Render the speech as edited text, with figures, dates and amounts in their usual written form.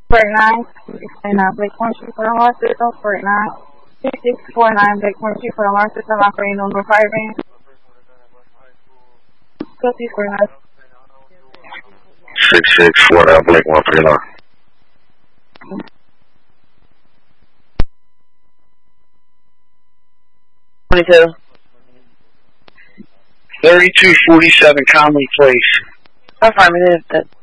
49, 629 Blake 1 for alarm system, 49, 6649 Blake 1 for alarm system, operating on number 5 van. Copy 49. 6649 Blake 1 for the alarm. 22. 3247 Conley Place. Affirmative, that's